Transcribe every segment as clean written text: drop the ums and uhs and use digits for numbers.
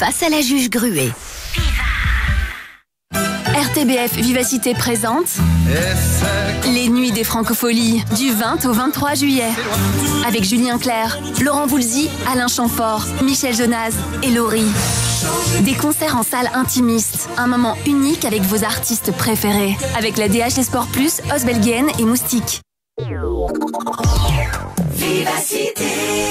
Face à la juge Gruet. RTBF Vivacité présente les Nuits des Francopholies du 20 au 23 juillet. Avec Julien Clerc, Laurent Voulzy, Alain Chamfort, Michel Jonas et Laurie. Des concerts en salle intimiste. Un moment unique avec vos artistes préférés. Avec la DHL Sport Plus, Osbelguen et Moustique. Vivacité.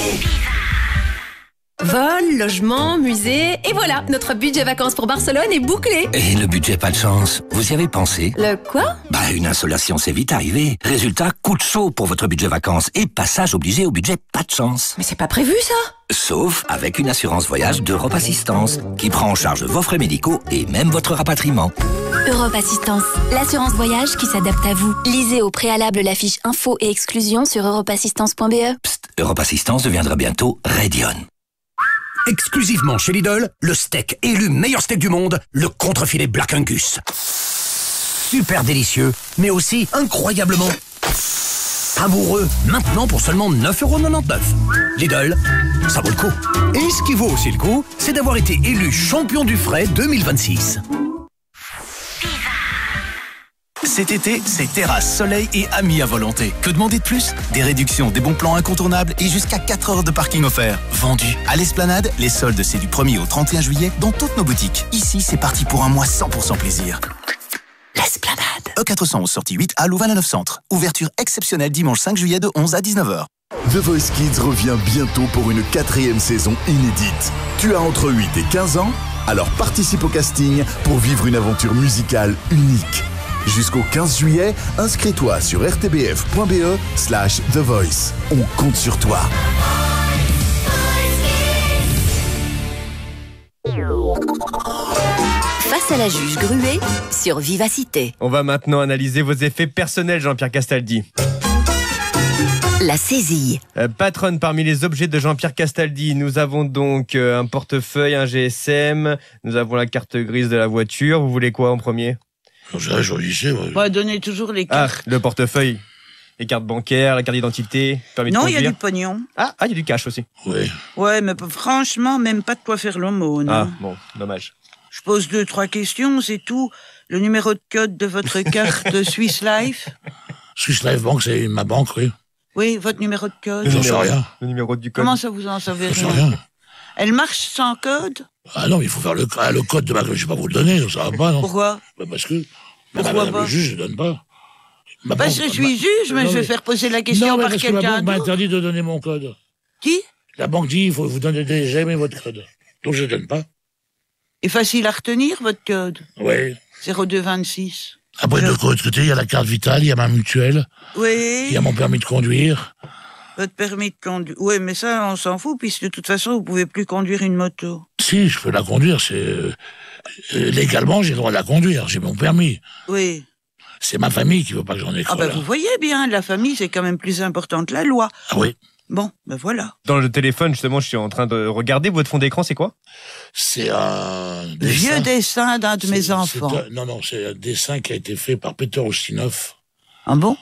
Vol, logement, musée, et voilà, notre budget vacances pour Barcelone est bouclé. Et le budget pas de chance, vous y avez pensé? Le quoi? Une insolation, c'est vite arrivé. Résultat, coup de chaud pour votre budget vacances et passage obligé au budget pas de chance. Mais c'est pas prévu ça? Sauf avec une assurance voyage d'Europe Assistance, qui prend en charge vos frais médicaux et même votre rapatriement. Europe Assistance, l'assurance voyage qui s'adapte à vous. Lisez au préalable la fiche info et exclusion sur europeassistance.be. Psst, Europe Assistance deviendra bientôt Radion. Exclusivement chez Lidl, le steak élu meilleur steak du monde, le contrefilet Black Angus. Super délicieux, mais aussi incroyablement savoureux. Maintenant pour seulement 9,99€. Lidl, ça vaut le coup. Et ce qui vaut aussi le coup, c'est d'avoir été élu champion du frais 2026. Cet été, c'est terrasse, soleil et amis à volonté. Que demander de plus? Des réductions, des bons plans incontournables et jusqu'à 4 heures de parking offert. Vendu. À l'Esplanade, les soldes, c'est du 1er au 31 juillet dans toutes nos boutiques. Ici, c'est parti pour un mois 100% plaisir. L'Esplanade. E400 sortie 8 à Louvain-la-Neuve Centre. Ouverture exceptionnelle dimanche 5 juillet de 11 à 19h. The Voice Kids revient bientôt pour une 4e saison inédite. Tu as entre 8 et 15 ans? Alors participe au casting pour vivre une aventure musicale unique. Jusqu'au 15 juillet, inscris-toi sur rtbf.be/The Voice. On compte sur toi. Face à la juge Gruet sur Vivacité. On va maintenant analyser vos effets personnels, Jean-Pierre Castaldi. La saisie. Patronne, parmi les objets de Jean-Pierre Castaldi, nous avons donc un portefeuille, un GSM, nous avons la carte grise de la voiture. Vous voulez quoi en premier? Donnez toujours les cartes. Le portefeuille, les cartes bancaires, la carte d'identité, permis de conduire. conduire. Il y a du pognon. Il y a du cash aussi. Oui. Ouais, mais franchement, même pas de quoi faire l'aumône. Bon, dommage. Je pose 2-3 questions, c'est tout. Le numéro de code de votre carte Swiss Life. Swiss Life Bank, c'est ma banque, oui. Oui, votre numéro de code. J'en sais rien. Le numéro du code. Comment ça vous en savez rien? J'en sais rien. Elle marche sans code? Ah non, il faut faire le code de ma... Je vais pas vous le donner, ça va pas, non? Pourquoi? Parce que... Pourquoi pas? Le juge, je donne pas. Parce que je suis juge, mais je vais faire poser la question par quelqu'un d'autre. Ma banque m'a interdit de donner mon code. Qui? La banque dit, il faut vous donner jamais votre code. Donc je donne pas. Et facile à retenir, votre code? Oui. 0226. Après, de l'autre côté, il y a la carte vitale, il y a ma mutuelle. Oui. Il y a mon permis de conduire. Votre permis de conduire. Oui, mais ça, on s'en fout, puisque de toute façon, vous pouvez plus conduire une moto. Si, je peux la conduire, c'est... légalement, j'ai le droit de la conduire, j'ai mon permis. Oui. C'est ma famille qui veut pas que j'en ai trop. Vous voyez bien, la famille, c'est quand même plus important que la loi. Ah oui. Bon, voilà. Dans le téléphone, justement, je suis en train de regarder votre fond d'écran, c'est quoi? C'est un vieux dessin d'un de mes enfants. C'est un dessin qui a été fait par Peter Ustinov. Ah bon?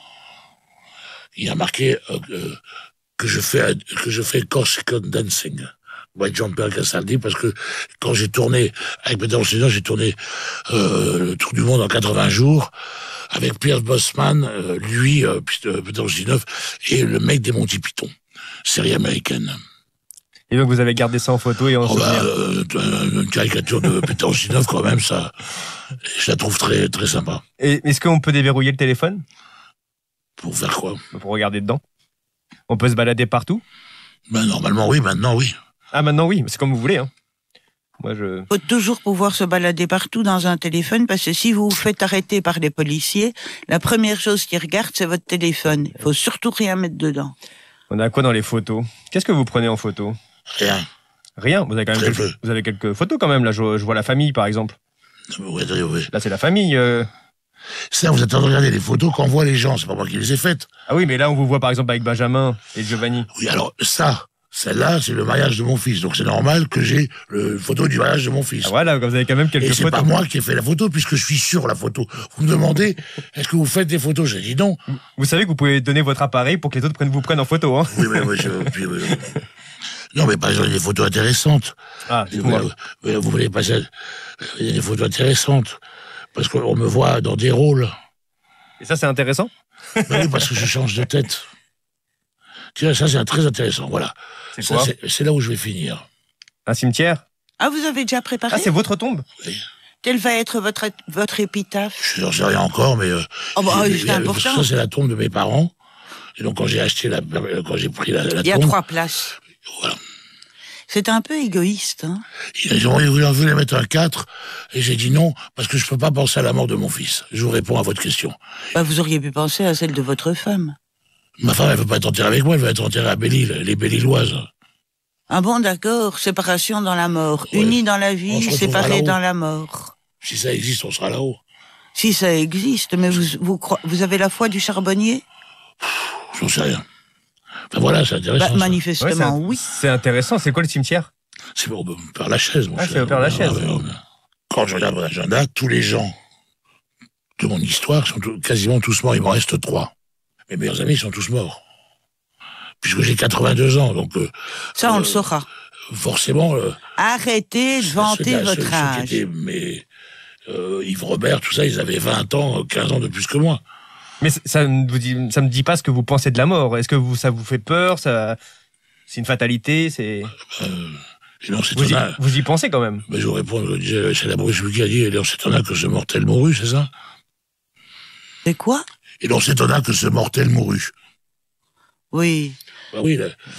Il a marqué que je fais Corsican Dancing. By Jean-Pierre Castaldi, parce que quand j'ai tourné avec Peter Ustinov, j'ai tourné le Tour du Monde en 80 jours avec Pierce Brosnan, Peter Ustinov et le mec des Monty Python, série américaine. Et donc vous avez gardé ça en photo et en souvenir. Une caricature de Peter Ustinov quand même, ça, je la trouve très très sympa. Et est-ce qu'on peut déverrouiller le téléphone? Pour faire quoi? Pour regarder dedans. On peut se balader partout? Normalement oui, maintenant oui. Maintenant oui, c'est comme vous voulez. Faut toujours pouvoir se balader partout dans un téléphone, parce que si vous vous faites arrêter par les policiers, la première chose qu'ils regardent, c'est votre téléphone. Il faut surtout rien mettre dedans. On a quoi dans les photos? Qu'est-ce que vous prenez en photo? Rien? Vous avez quand même vous avez quelques photos quand même, là. Je vois la famille, par exemple. Oui. Là, c'est la famille. Ça, vous êtes en train de regarder les photos qu'on voit les gens, c'est pas moi qui les ai faites. Ah oui, mais là, on vous voit par exemple avec Benjamin et Giovanni. Oui, alors celle-là, c'est le mariage de mon fils. Donc c'est normal que j'ai le photo du mariage de mon fils. Voilà, vous avez quand même quelques photos. Et c'est pas moi qui ai fait la photo, puisque je suis sur la photo. Vous me demandez, est-ce que vous faites des photos? J'ai dit non. Vous savez que vous pouvez donner votre appareil pour que les autres vous prennent en photo, hein? Oui, Non, mais par exemple, il y a des photos intéressantes. Ah, vous voulez passer... Il y a des photos intéressantes. Parce qu'on me voit dans des rôles. Et ça, c'est intéressant? Oui, parce que je change de tête. Tiens, ça, c'est très intéressant, voilà. C'est quoi? C'est là où je vais finir. Un cimetière? Ah, vous avez déjà préparé? Ah, c'est votre tombe? Oui. Quelle va être votre épitaphe? Je n'en sais rien encore, mais... c'est important. Ça, c'est la tombe de mes parents. Et donc, quand j'ai pris la tombe... Il y a 3 places. Voilà. C'est un peu égoïste, hein? Ils ont voulu mettre un 4, et j'ai dit non, parce que je peux pas penser à la mort de mon fils. Je vous réponds à votre question. Bah, vous auriez pu penser à celle de votre femme. Ma femme, elle veut pas être enterrée avec moi, elle veut être enterrée à Belle-Île, les Belle-Îloises. Ah bon, d'accord. Séparation dans la mort. Ouais. Unis dans la vie, séparés dans la mort. Si ça existe, on sera là-haut. Si ça existe, mais vous avez la foi du charbonnier? J'en sais rien. Enfin voilà, c'est intéressant. Bah, manifestement, oui. C'est intéressant. C'est quoi le cimetière? C'est au Père Lachaise, mon cher. C'est au Père Lachaise. Quand je regarde mon agenda, tous les gens de mon histoire sont quasiment tous morts. Il m'en reste 3. Mes meilleurs amis sont tous morts. Puisque j'ai 82 ans, donc... ça, on le saura. Forcément... Arrêtez de vanter votre âge. Yves Robert, tout ça, ils avaient 20 ans, 15 ans de plus que moi. Mais ça me dit pas ce que vous pensez de la mort. Est-ce que ça vous fait peur? C'est une fatalité? Non, vous y pensez quand même? Mais je vous réponds, c'est la Bruce qui a dit, et l'on s'étonna que ce mortel mourut, c'est ça? C'est quoi? Et l'on s'étonna que ce mortel mourut. Oui. Bah oui,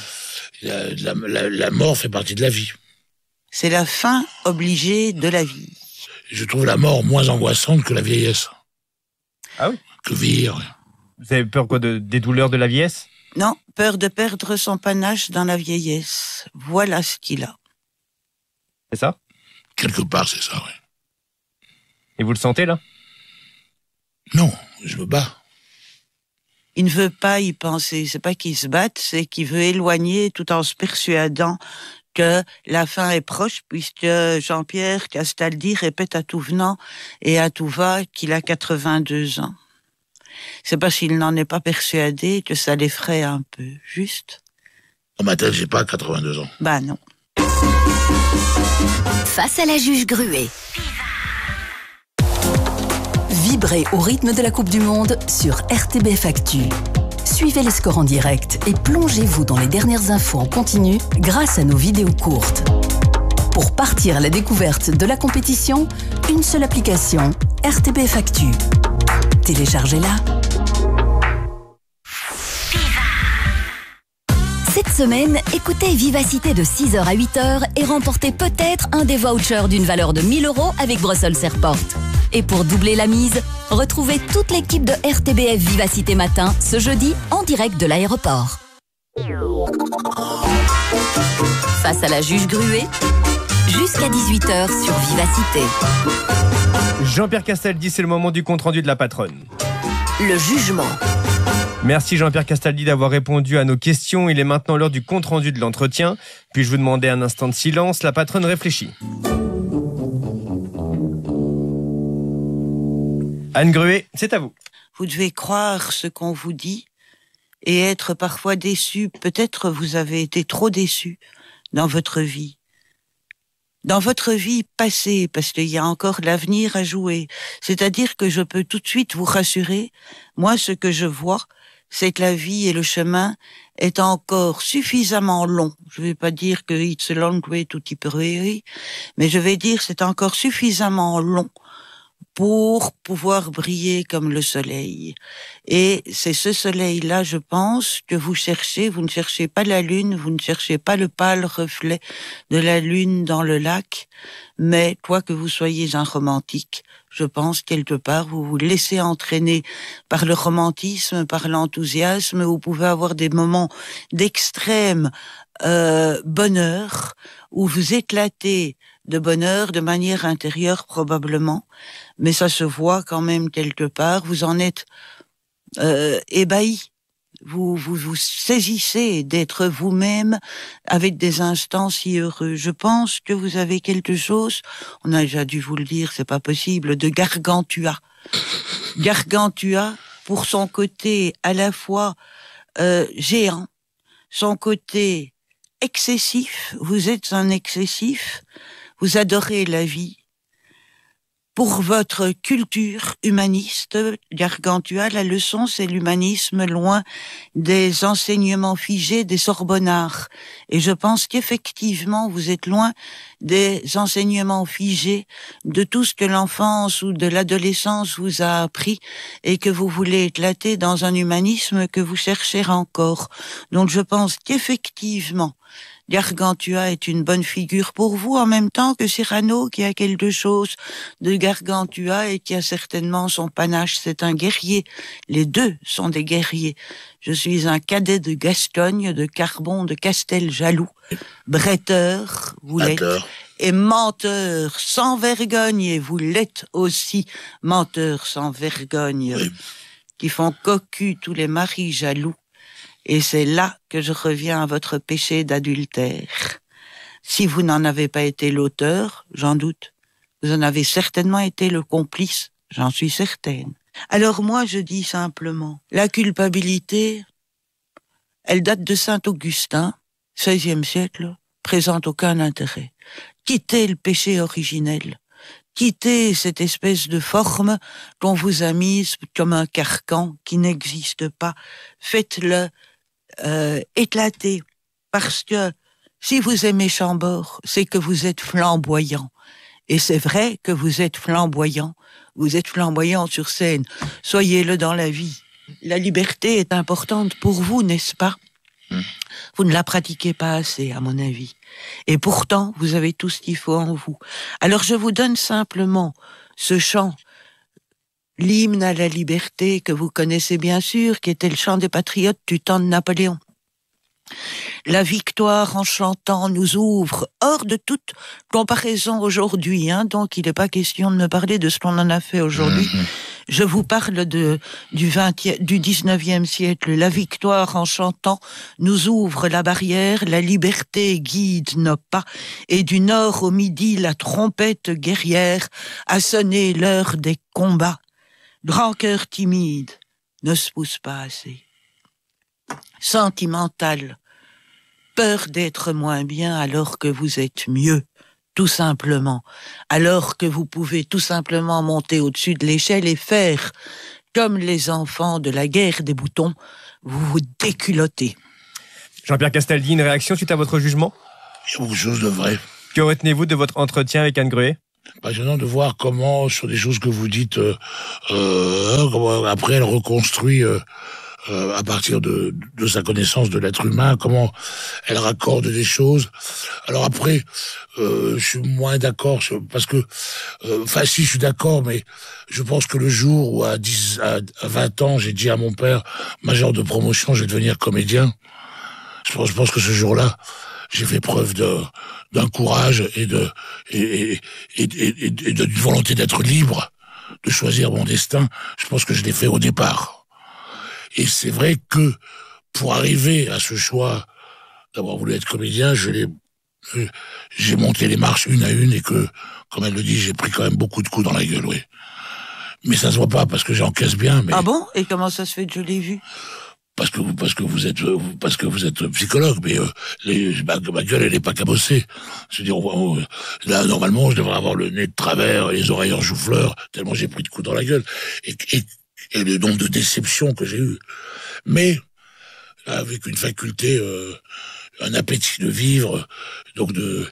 la mort fait partie de la vie. C'est la fin obligée de la vie. Je trouve la mort moins angoissante que la vieillesse. Ah oui? Que vieillir. Vous avez peur quoi, des douleurs de la vieillesse? Non, peur de perdre son panache dans la vieillesse. Voilà ce qu'il a. C'est ça? Quelque part, c'est ça, oui. Et vous le sentez, là? Non, je me bats. Il ne veut pas y penser. C'est pas qu'il se batte, c'est qu'il veut éloigner tout en se persuadant que la fin est proche, puisque Jean-Pierre Castaldi répète à tout venant et à tout va qu'il a 82 ans. C'est parce qu'il n'en est pas persuadé que ça l'effraie un peu, juste. Dans ma tête, j'ai pas 82 ans. Bah non. Face à la juge Gruet. Vibrez au rythme de la Coupe du Monde sur RTBF Actu. Suivez les scores en direct et plongez-vous dans les dernières infos en continu grâce à nos vidéos courtes. Pour partir à la découverte de la compétition, une seule application, RTBF Actu. Téléchargez-la. Cette semaine, écoutez Vivacité de 6h à 8h et remportez peut-être un des vouchers d'une valeur de 1 000 € avec Brussels Airport. Et pour doubler la mise, retrouvez toute l'équipe de RTBF Vivacité Matin ce jeudi en direct de l'aéroport. Face à la juge Gruet, jusqu'à 18h sur Vivacité. Jean-Pierre Castaldi, c'est le moment du compte-rendu de la patronne. Le jugement. Merci Jean-Pierre Castaldi d'avoir répondu à nos questions. Il est maintenant l'heure du compte-rendu de l'entretien. Puis-je vous demander un instant de silence? La patronne réfléchit. Anne Gruet, c'est à vous. Vous devez croire ce qu'on vous dit et être parfois déçu. Peut-être vous avez été trop déçu dans votre vie. Dans votre vie passée, parce qu'il y a encore l'avenir à jouer. C'est-à-dire que je peux tout de suite vous rassurer. Moi, ce que je vois, c'est que la vie et le chemin est encore suffisamment long. Je ne vais pas dire que it's a long way to Tipperary, mais je vais dire c'est encore suffisamment long pour pouvoir briller comme le soleil. Et c'est ce soleil-là, je pense, que vous cherchez. Vous ne cherchez pas la lune, vous ne cherchez pas le pâle reflet de la lune dans le lac, mais quoi que vous soyez un romantique, je pense quelque part vous vous laissez entraîner par le romantisme, par l'enthousiasme. Vous pouvez avoir des moments d'extrême bonheur où vous éclatez de bonheur de manière intérieure probablement, mais ça se voit quand même quelque part. Vous en êtes ébahi. Vous saisissez d'être vous-même avec des instants si heureux. Je pense que vous avez quelque chose, on a déjà dû vous le dire, c'est pas possible, de Gargantua. Gargantua, pour son côté à la fois géant, son côté excessif, vous êtes un excessif, vous adorez la vie. Pour votre culture humaniste, Gargantua, la leçon, c'est l'humanisme loin des enseignements figés des Sorbonnards. Et je pense qu'effectivement, vous êtes loin des enseignements figés de tout ce que l'enfance ou de l'adolescence vous a appris et que vous voulez éclater dans un humanisme que vous cherchez encore. Donc je pense qu'effectivement, Gargantua est une bonne figure pour vous, en même temps que Cyrano, qui a quelque chose de Gargantua et qui a certainement son panache. C'est un guerrier. Les deux sont des guerriers. Je suis un cadet de Gascogne, de Carbon, de Casteljaloux, bretteur, vous l'êtes, et menteur sans vergogne, et vous l'êtes aussi, menteur sans vergogne, qui font cocu tous les maris jaloux. Et c'est là que je reviens à votre péché d'adultère. Si vous n'en avez pas été l'auteur, j'en doute, vous en avez certainement été le complice, j'en suis certaine. Alors moi, je dis simplement, la culpabilité, elle date de Saint-Augustin, 16e siècle, présente aucun intérêt. Quittez le péché originel. Quittez cette espèce de forme qu'on vous a mise comme un carcan qui n'existe pas. Faites-le éclater, parce que si vous aimez Chambord, c'est que vous êtes flamboyant. Et c'est vrai que vous êtes flamboyant. Vous êtes flamboyant sur scène. Soyez-le dans la vie. La liberté est importante pour vous, n'est-ce pas? Vous ne la pratiquez pas assez, à mon avis. Et pourtant, vous avez tout ce qu'il faut en vous. Alors je vous donne simplement ce chant, l'hymne à la liberté que vous connaissez bien sûr, qui était le chant des patriotes du temps de Napoléon. La victoire en chantant nous ouvre hors de toute comparaison aujourd'hui, donc il n'est pas question de me parler de ce qu'on en a fait aujourd'hui. Je vous parle du 19e siècle. La victoire en chantant nous ouvre la barrière, la liberté guide nos pas, et du nord au midi, la trompette guerrière a sonné l'heure des combats. Grand cœur timide ne se pousse pas assez. Sentimental, peur d'être moins bien alors que vous êtes mieux, tout simplement. Alors que vous pouvez tout simplement monter au-dessus de l'échelle et faire, comme les enfants de la guerre des boutons, vous vous déculottez. Jean-Pierre Castaldi, une réaction suite à votre jugement? Il y a beaucoup de choses de vrai. Que retenez-vous de votre entretien avec Anne Gruet? Passionnant de voir comment, sur des choses que vous dites, après elle reconstruit à partir de sa connaissance de l'être humain, comment elle raccorde des choses. Alors après, je suis moins d'accord, parce que, si, je suis d'accord, mais je pense que le jour où à 20 ans, j'ai dit à mon père, major de promotion, je vais devenir comédien, je pense que ce jour-là, j'ai fait preuve d'un courage et d'une volonté d'être libre, de choisir mon destin. Je pense que je l'ai fait au départ. Et c'est vrai que pour arriver à ce choix d'avoir voulu être comédien, j'ai monté les marches une à une, et que, comme elle le dit, j'ai pris quand même beaucoup de coups dans la gueule, oui. Mais ça se voit pas parce que j'encaisse bien. Mais... Ah bon? Et comment ça se fait que je l'ai vu? Parce que vous êtes psychologue, mais ma gueule elle est pas cabossée. Je veux dire, là normalement je devrais avoir le nez de travers, les oreilles en chou-fleur, tellement j'ai pris de coups dans la gueule, et le nombre de déceptions que j'ai eu. Mais avec une faculté, un appétit de vivre, donc de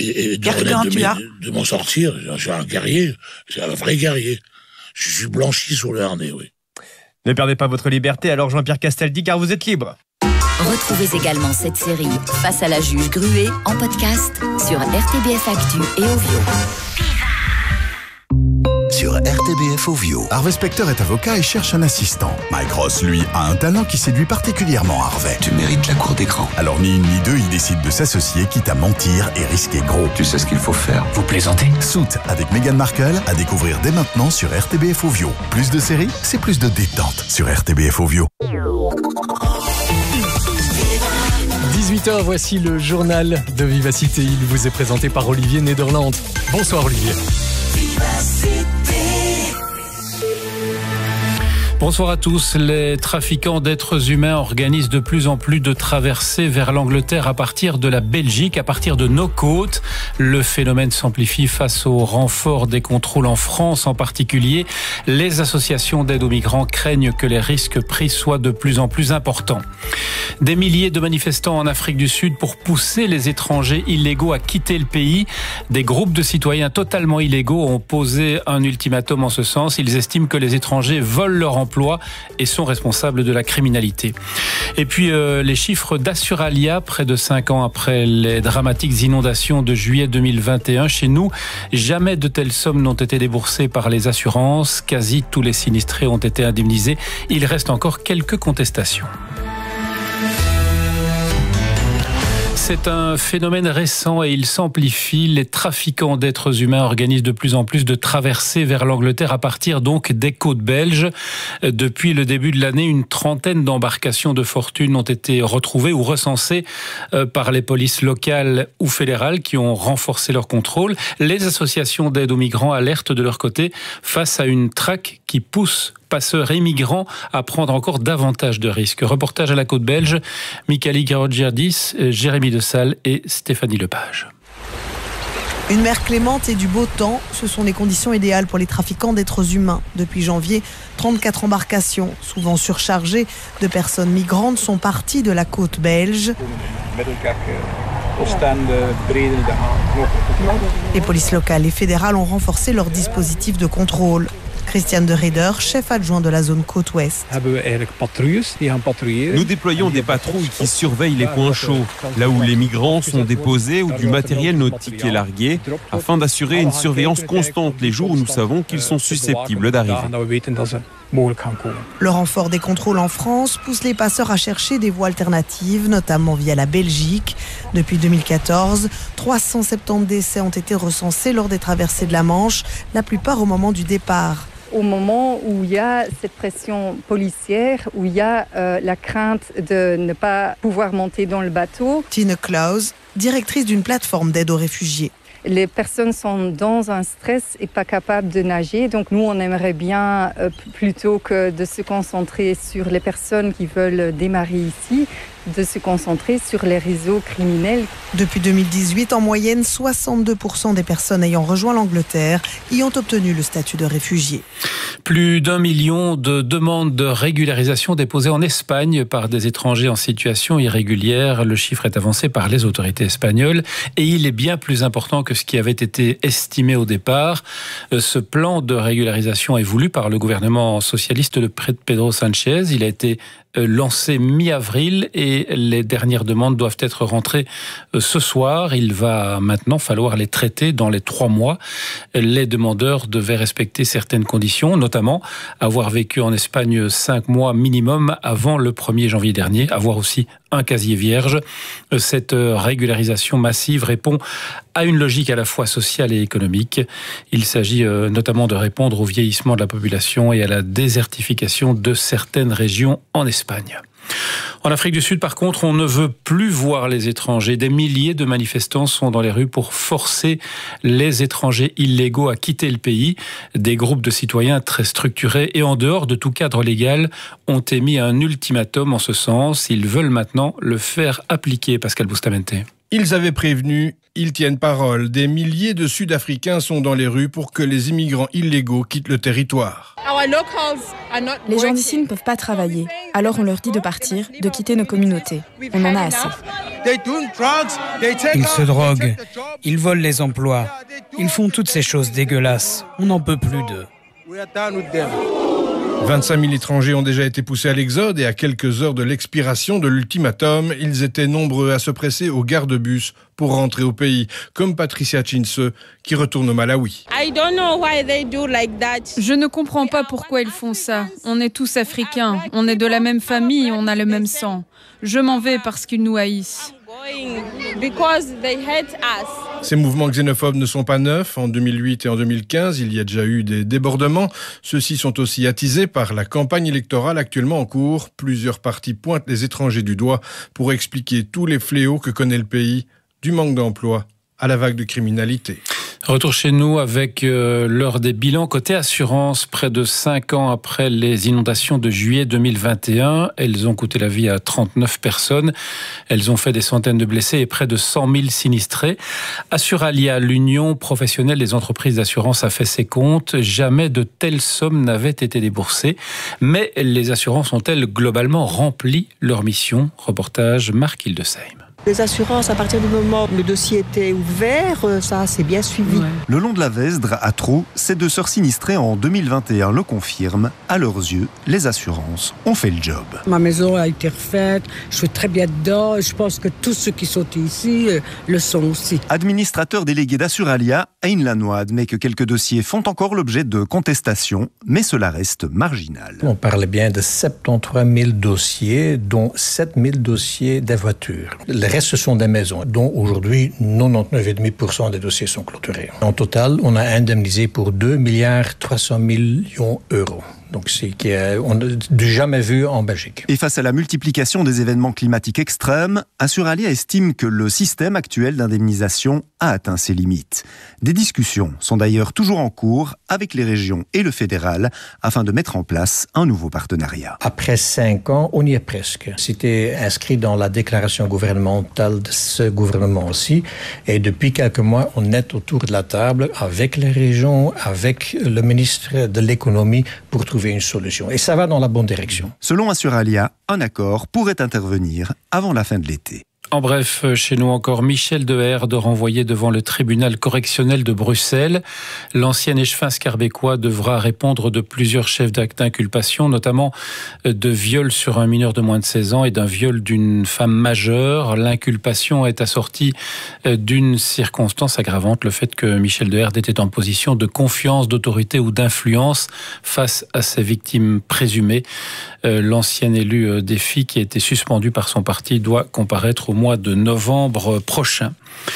m'en sortir. Je suis un guerrier, c'est un vrai guerrier. Je suis blanchi sur le harnais, oui. Ne perdez pas votre liberté, alors Jean-Pierre Castaldi, car vous êtes libre. Retrouvez également cette série Face à la juge Gruet en podcast sur RTBF Actu et Ovio. Sur RTBF Ovio. Harvey Specter est avocat et cherche un assistant. Mike Ross, lui, a un talent qui séduit particulièrement Harvey. Tu mérites la cour d'écran. Alors ni une ni deux, ils décident de s'associer, quitte à mentir et risquer gros. Tu sais ce qu'il faut faire. Vous plaisantez? Suit avec Meghan Markle à découvrir dès maintenant sur RTBF Ovio. Plus de séries, c'est plus de détente sur RTBF Ovio. 18h, voici le journal de Vivacité. Il vous est présenté par Olivier Nederland. Bonsoir Olivier. Bonsoir à tous. Les trafiquants d'êtres humains organisent de plus en plus de traversées vers l'Angleterre à partir de la Belgique, à partir de nos côtes. Le phénomène s'amplifie face au renfort des contrôles en France en particulier. Les associations d'aide aux migrants craignent que les risques pris soient de plus en plus importants. Des milliers de manifestants en Afrique du Sud pour pousser les étrangers illégaux à quitter le pays. Des groupes de citoyens totalement illégaux ont posé un ultimatum en ce sens. Ils estiment que les étrangers volent leur emploi et sont responsables de la criminalité. Et puis les chiffres d'Assuralia, près de 5 ans après les dramatiques inondations de juillet 2021. Chez nous, jamais de telles sommes n'ont été déboursées par les assurances. Quasi tous les sinistrés ont été indemnisés. Il reste encore quelques contestations. C'est un phénomène récent et il s'amplifie. Les trafiquants d'êtres humains organisent de plus en plus de traversées vers l'Angleterre à partir donc des côtes belges. Depuis le début de l'année, une trentaine d'embarcations de fortune ont été retrouvées ou recensées par les polices locales ou fédérales qui ont renforcé leur contrôle. Les associations d'aide aux migrants alertent de leur côté face à une traque qui pousse passeurs et migrants à prendre encore davantage de risques. Reportage à la côte belge, Michaeli Garogiardis, Jérémy Dessal et Stéphanie Lepage. Une mer clémente et du beau temps, ce sont les conditions idéales pour les trafiquants d'êtres humains. Depuis janvier, 34 embarcations, souvent surchargées de personnes migrantes, sont parties de la côte belge. Les polices locales et fédérales ont renforcé leur dispositif de contrôle. Christiane de Reder, chef adjoint de la zone côte ouest. Nous déployons des patrouilles qui surveillent les points chauds, là où les migrants sont déposés ou du matériel nautique est largué, afin d'assurer une surveillance constante les jours où nous savons qu'ils sont susceptibles d'arriver. Le renfort des contrôles en France pousse les passeurs à chercher des voies alternatives, notamment via la Belgique. Depuis 2014, 370 décès ont été recensés lors des traversées de la Manche, la plupart au moment du départ. Au moment où il y a cette pression policière, où il y a la crainte de ne pas pouvoir monter dans le bateau. Tine Klaus, directrice d'une plateforme d'aide aux réfugiés. Les personnes sont dans un stress et pas capables de nager. Donc nous, on aimerait bien, plutôt que de se concentrer sur les personnes qui veulent démarrer ici, de se concentrer sur les réseaux criminels. Depuis 2018, en moyenne, 62% des personnes ayant rejoint l'Angleterre y ont obtenu le statut de réfugié. Plus d'1 million de demandes de régularisation déposées en Espagne par des étrangers en situation irrégulière. Le chiffre est avancé par les autorités espagnoles et il est bien plus important que ce qui avait été estimé au départ. Ce plan de régularisation est voulu par le gouvernement socialiste de Pedro Sánchez. Il a été lancé mi-avril et les dernières demandes doivent être rentrées ce soir. Il va maintenant falloir les traiter dans les 3 mois. Les demandeurs devaient respecter certaines conditions, notamment avoir vécu en Espagne 5 mois minimum avant le 1er janvier dernier, avoir aussi un casier vierge. Cette régularisation massive répond à une logique à la fois sociale et économique. Il s'agit notamment de répondre au vieillissement de la population et à la désertification de certaines régions en Espagne. En Afrique du Sud, par contre, on ne veut plus voir les étrangers. Des milliers de manifestants sont dans les rues pour forcer les étrangers illégaux à quitter le pays. Des groupes de citoyens très structurés et en dehors de tout cadre légal ont émis un ultimatum en ce sens. Ils veulent maintenant le faire appliquer, Pascal Bustamante. Ils avaient prévenu, ils tiennent parole. Des milliers de Sud-Africains sont dans les rues pour que les immigrants illégaux quittent le territoire. Les gens d'ici ne peuvent pas travailler, alors on leur dit de partir, de quitter nos communautés. On en a assez. Ils se droguent, ils volent les emplois, ils font toutes ces choses dégueulasses. On n'en peut plus d'eux. 25 000 étrangers ont déjà été poussés à l'exode et à quelques heures de l'expiration de l'ultimatum, ils étaient nombreux à se presser aux gares de bus pour rentrer au pays, comme Patricia Chinse qui retourne au Malawi. Je ne comprends pas pourquoi ils font ça. On est tous africains, on est de la même famille, on a le même sang. Je m'en vais parce qu'ils nous haïssent. Ces mouvements xénophobes ne sont pas neufs. En 2008 et en 2015, il y a déjà eu des débordements. Ceux-ci sont aussi attisés par la campagne électorale actuellement en cours. Plusieurs partis pointent les étrangers du doigt pour expliquer tous les fléaux que connaît le pays, du manque d'emploi à la vague de criminalité. Retour chez nous avec l'heure des bilans. Côté assurance, près de 5 ans après les inondations de juillet 2021, elles ont coûté la vie à 39 personnes. Elles ont fait des centaines de blessés et près de 100 000 sinistrés. Assuralia, l'union professionnelle des entreprises d'assurance, a fait ses comptes. Jamais de telles sommes n'avaient été déboursées. Mais les assurances ont-elles globalement rempli leur mission? Reportage Marc Hildesheim. Les assurances, à partir du moment où le dossier était ouvert, ça c'est bien suivi. Ouais. Le long de la Vesdre, à Trou, ces 2 sœurs sinistrées en 2021 le confirment. À leurs yeux, les assurances ont fait le job. Ma maison a été refaite, je suis très bien dedans et je pense que tous ceux qui sont ici le sont aussi. Administrateur délégué d'Assuralia, Hein Lanois admet que quelques dossiers font encore l'objet de contestations, mais cela reste marginal. On parle bien de 73 000 dossiers, dont 7 000 dossiers des voitures. Le reste, ce sont des maisons, dont aujourd'hui 99,5% des dossiers sont clôturés. En total, on a indemnisé pour 2,3 milliards d'euros. Donc c'est qu'on n'a jamais vu en Belgique. Et face à la multiplication des événements climatiques extrêmes, Assuralia estime que le système actuel d'indemnisation a atteint ses limites. Des discussions sont d'ailleurs toujours en cours avec les régions et le fédéral afin de mettre en place un nouveau partenariat. Après 5 ans, on y est presque. C'était inscrit dans la déclaration gouvernementale de ce gouvernement aussi. Et depuis quelques mois, on est autour de la table avec les régions, avec le ministre de l'économie pour trouver une solution. Et ça va dans la bonne direction. Selon Assuralia, un accord pourrait intervenir avant la fin de l'été. En bref, chez nous encore, Michel Deherde renvoyé devant le tribunal correctionnel de Bruxelles. L'ancien échevin scarbécois devra répondre de plusieurs chefs d'acte d'inculpation, notamment de viol sur un mineur de moins de 16 ans et d'un viol d'une femme majeure. L'inculpation est assortie d'une circonstance aggravante, le fait que Michel Deherde était en position de confiance, d'autorité ou d'influence face à ses victimes présumées. L'ancien élu des filles qui a été suspendu par son parti doit comparaître au mois de novembre prochain.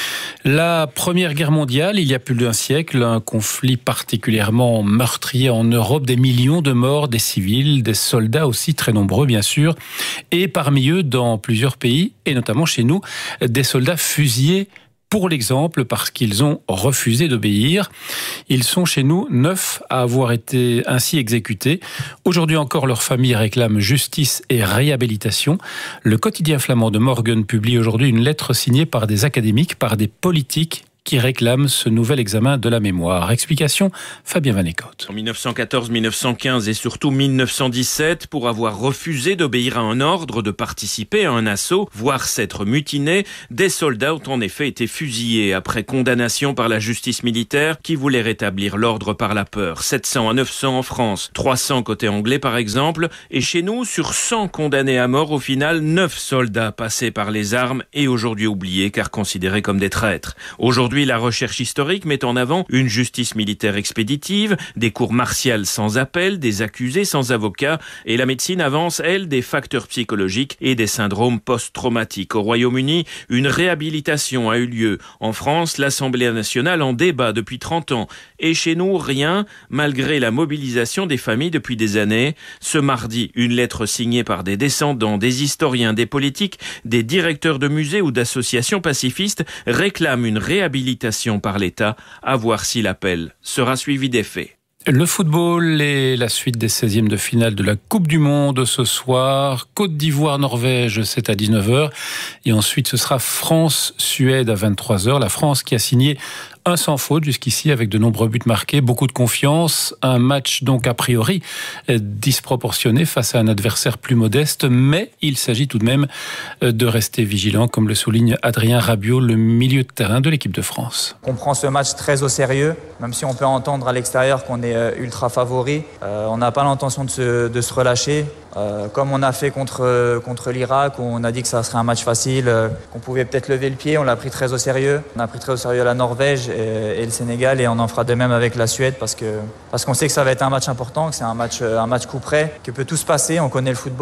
La Première Guerre mondiale, il y a plus d'un siècle, un conflit particulièrement meurtrier en Europe, des millions de morts, des civils, des soldats aussi très nombreux bien sûr, et parmi eux dans plusieurs pays, et notamment chez nous, des soldats fusillés pour l'exemple, parce qu'ils ont refusé d'obéir. Ils sont chez nous 9 à avoir été ainsi exécutés. Aujourd'hui encore, leurs familles réclament justice et réhabilitation. Le quotidien flamand de Morgen publie aujourd'hui une lettre signée par des académiques, par des politiques qui réclament ce nouvel examen de la mémoire. Explication, Fabien Vanecote. En 1914, 1915 et surtout 1917, pour avoir refusé d'obéir à un ordre, de participer à un assaut, voire s'être mutiné, des soldats ont en effet été fusillés après condamnation par la justice militaire qui voulait rétablir l'ordre par la peur. 700 à 900 en France, 300 côté anglais par exemple, et chez nous, sur 100 condamnés à mort, au final, 9 soldats passés par les armes et aujourd'hui oubliés car considérés comme des traîtres. Aujourd'hui, la recherche historique met en avant une justice militaire expéditive, des cours martiales sans appel, des accusés sans avocat, et la médecine avance, elle, des facteurs psychologiques et des syndromes post-traumatiques. Au Royaume-Uni, une réhabilitation a eu lieu. En France, l'Assemblée nationale en débat depuis 30 ans. Et chez nous, rien, malgré la mobilisation des familles depuis des années. Ce mardi, une lettre signée par des descendants, des historiens, des politiques, des directeurs de musées ou d'associations pacifistes réclame une réhabilitation par l'État, à voir si l'appel sera suivi des faits. Le football et la suite des 16e de finale de la Coupe du Monde ce soir. Côte d'Ivoire-Norvège, c'est à 19h. Et ensuite, ce sera France-Suède à 23h. La France qui a signé un sans faute jusqu'ici avec de nombreux buts marqués, beaucoup de confiance. Un match donc a priori disproportionné face à un adversaire plus modeste, mais il s'agit tout de même de rester vigilant, comme le souligne Adrien Rabiot, le milieu de terrain de l'équipe de France. On prend ce match très au sérieux, même si on peut entendre à l'extérieur qu'on est ultra favori. On n'a pas l'intention de se relâcher. Comme on a fait contre l'Irak, où on a dit que ça serait un match facile, qu'on pouvait peut-être lever le pied, on l'a pris très au sérieux. On a pris très au sérieux la Norvège et le Sénégal, et on en fera de même avec la Suède parce qu'on sait que ça va être un match important, que c'est un match coup près, que peut tout se passer, on connaît le football.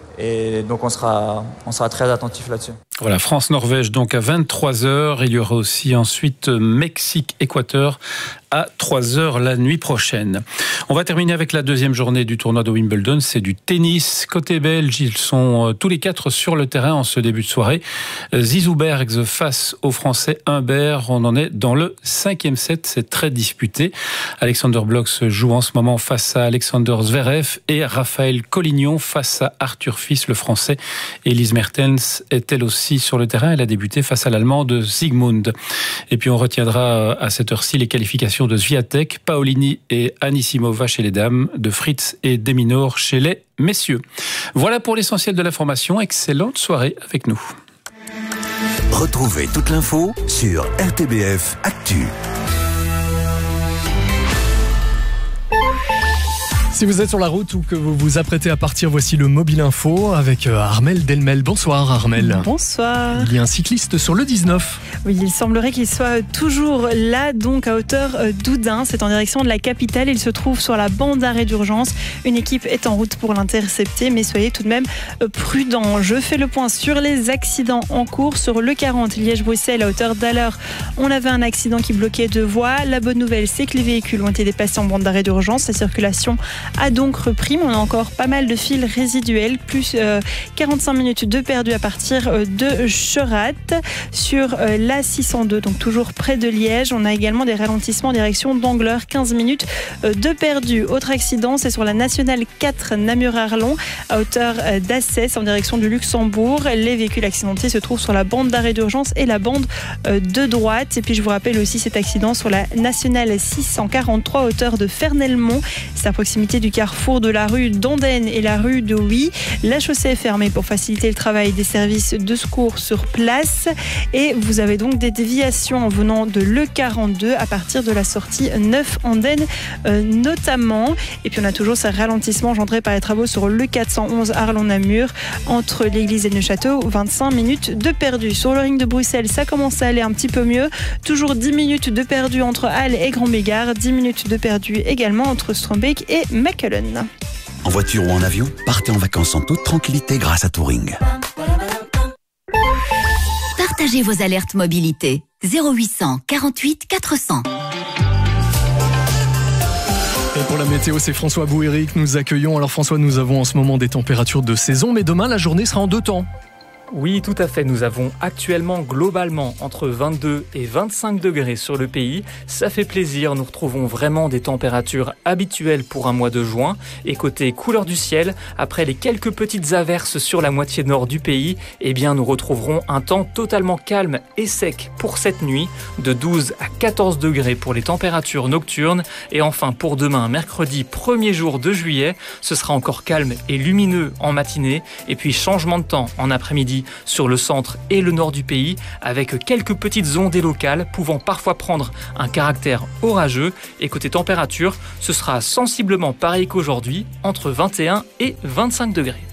Et donc on sera très attentif là-dessus. Voilà, France-Norvège donc à 23h. Il y aura aussi ensuite Mexique-Équateur à 3h la nuit prochaine. On va terminer avec la deuxième journée du tournoi de Wimbledon. C'est du tennis. Côté belge, ils sont tous les 4 sur le terrain en ce début de soirée. Zizou Bergs face au Français Humbert. On en est dans le 5e set. C'est très disputé. Alexander Blocks joue en ce moment face à Alexander Zverev et Raphaël Collignon face à Arthur Fils, le Français. Elise Mertens est elle aussi sur le terrain. Elle a débuté face à l'Allemande Sigmund. Et puis on retiendra à cette heure-ci les qualifications de Swiatek, Paolini et Anisimova chez les dames, de Fritz et Deminor chez les messieurs. Voilà pour l'essentiel de l'information. Excellente soirée avec nous. Retrouvez toute l'info sur RTBF Actu. Si vous êtes sur la route ou que vous vous apprêtez à partir, voici le Mobile Info avec Armel Delmel. Bonsoir Armel. Bonsoir. Il y a un cycliste sur le 19. Oui, il semblerait qu'il soit toujours là, donc à hauteur d'Oudin. C'est en direction de la capitale. Il se trouve sur la bande d'arrêt d'urgence. Une équipe est en route pour l'intercepter, mais soyez tout de même prudents. Je fais le point sur les accidents en cours. Sur le 40 Liège-Bruxelles à hauteur d'Aller, on avait un accident qui bloquait 2 voies. La bonne nouvelle, c'est que les véhicules ont été dépassés en bande d'arrêt d'urgence. La circulation a donc repris, mais on a encore pas mal de fils résiduels, plus 45 minutes de perdu à partir de Cherat. Sur la 602, donc toujours près de Liège, on a également des ralentissements en direction d'Angleur, 15 minutes de perdu. Autre accident, c'est sur la nationale 4 Namur-Arlon à hauteur d'Assès en direction du Luxembourg. Les véhicules accidentés se trouvent sur la bande d'arrêt d'urgence et la bande de droite. Et puis je vous rappelle aussi cet accident sur la nationale 643 à hauteur de Fernelmont. C'est à proximité du carrefour de la rue d'Andenne et la rue de Huy. La chaussée est fermée pour faciliter le travail des services de secours sur place. Et vous avez donc des déviations en venant de l'E42 à partir de la sortie 9 Andenne notamment. Et puis on a toujours ce ralentissement engendré par les travaux sur l'E411 Arlon-Namur entre l'église et Neuchâteau. 25 minutes de perdu. Sur le ring de Bruxelles, ça commence à aller un petit peu mieux. Toujours 10 minutes de perdu entre Halle et Grand-Mégard. 10 minutes de perdu également entre Strombeek et Mechelen. En voiture ou en avion, partez en vacances en toute tranquillité grâce à Touring. Partagez vos alertes mobilité. 0800 48 400. Et pour la météo, c'est François Bouheri que nous accueillons. Alors François, nous avons en ce moment des températures de saison, mais demain, la journée sera en 2 temps. Oui, tout à fait. Nous avons actuellement globalement entre 22 et 25 degrés sur le pays. Ça fait plaisir. Nous retrouvons vraiment des températures habituelles pour un mois de juin. Et côté couleur du ciel, après les quelques petites averses sur la moitié nord du pays, eh bien, nous retrouverons un temps totalement calme et sec pour cette nuit, de 12 à 14 degrés pour les températures nocturnes. Et enfin, pour demain, mercredi 1er jour de juillet, ce sera encore calme et lumineux en matinée. Et puis, changement de temps en après-midi sur le centre et le nord du pays, avec quelques petites ondées locales pouvant parfois prendre un caractère orageux. Et côté température, ce sera sensiblement pareil qu'aujourd'hui, entre 21 et 25 degrés.